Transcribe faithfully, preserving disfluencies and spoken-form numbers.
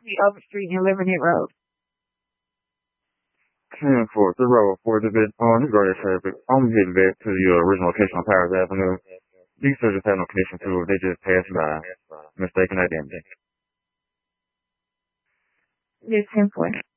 be Overstreet and Livernet Road. ten four, the road for the bit on this guarded traffic. I'm heading back to the uh, original location on Powers Avenue. These soldiers have no connection to it. They just passed by. Mistaken identity. Yes, ten four.